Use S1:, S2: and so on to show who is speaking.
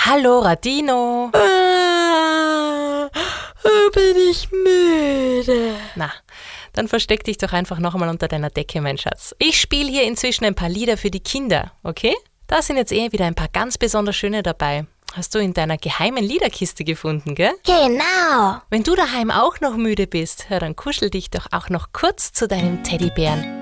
S1: Hallo, Radino.
S2: Bin ich müde.
S1: Na, dann versteck dich doch einfach noch einmal unter deiner Decke, mein Schatz. Ich spiele hier inzwischen ein paar Lieder für die Kinder, okay? Da sind jetzt wieder ein paar ganz besonders schöne dabei. Hast du in deiner geheimen Liederkiste gefunden, gell?
S2: Genau.
S1: Wenn du daheim auch noch müde bist, dann kuschel dich doch auch noch kurz zu deinem Teddybären.